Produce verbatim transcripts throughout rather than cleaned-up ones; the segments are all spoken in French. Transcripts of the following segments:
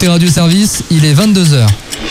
écoutez Radio Service, il est vingt-deux heures.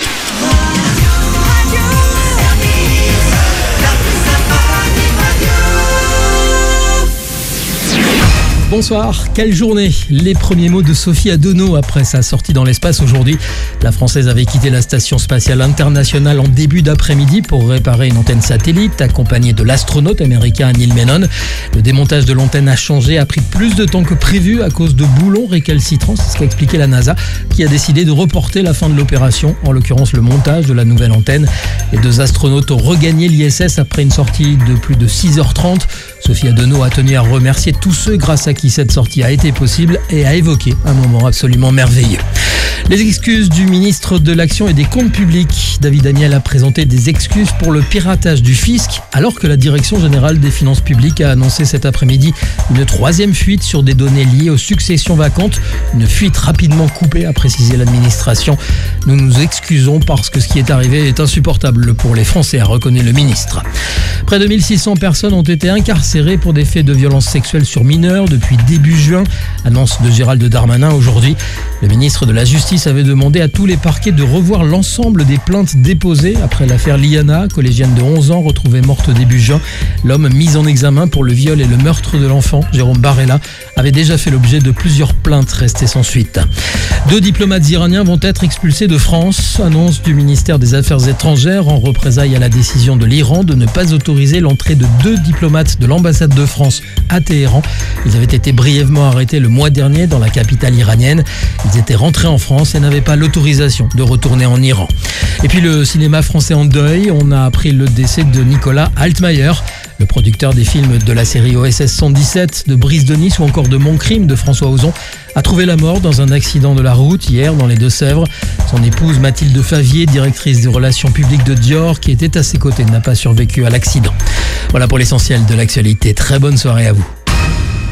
Bonsoir, quelle journée! Les premiers mots de Sophie Adenau après sa sortie dans l'espace aujourd'hui. La Française avait quitté la Station Spatiale Internationale en début d'après-midi pour réparer une antenne satellite, accompagnée de l'astronaute américain Neil Menon. Le démontage de l'antenne a changé, a pris plus de temps que prévu à cause de boulons récalcitrants, c'est ce qu'a expliqué la NASA, qui a décidé de reporter la fin de l'opération, en l'occurrence le montage de la nouvelle antenne. Les deux astronautes ont regagné l'I S S après une sortie de plus de six heures trente. Sophie Adenau a tenu à remercier tous ceux grâce à qui cette sortie a été possible et a évoqué un moment absolument merveilleux. Les excuses du ministre de l'Action et des Comptes publics. David Amiel a présenté des excuses pour le piratage du fisc, alors que la Direction générale des finances publiques a annoncé cet après-midi une troisième fuite sur des données liées aux successions vacantes. Une fuite rapidement coupée, a précisé l'administration. Nous nous excusons parce que ce qui est arrivé est insupportable pour les Français, a reconnu le ministre. Près de mille six cents personnes ont été incarcérées pour des faits de violences sexuelles sur mineurs depuis début juin. Annonce de Gérald Darmanin aujourd'hui. Le ministre de la Justice avait demandé à tous les parquets de revoir l'ensemble des plaintes déposées après l'affaire Liana, collégienne de onze ans retrouvée morte début juin. L'homme mis en examen pour le viol et le meurtre de l'enfant, Jérôme Barella, avait déjà fait l'objet de plusieurs plaintes restées sans suite. Deux diplomates iraniens vont être expulsés de France. Annonce du ministère des Affaires étrangères en représailles à la décision de l'Iran de ne pas autoriser l'entrée de deux diplomates de l'ambassade de France à Téhéran. Ils avaient été brièvement arrêtés le mois dernier dans la capitale iranienne. Ils étaient rentrés en France et n'avaient pas l'autorisation de retourner en Iran. Et puis le cinéma français en deuil, on a appris le décès de Nicolas Altmayer, le producteur des films de la série O S S cent dix-sept, de Brise de Nice ou encore de Mon Crime de François Ozon, a trouvé la mort dans un accident de la route hier dans les Deux-Sèvres. Son épouse Mathilde Favier, directrice des relations publiques de Dior, qui était à ses côtés, n'a pas survécu à l'accident. Voilà pour l'essentiel de l'actualité. Très bonne soirée à vous.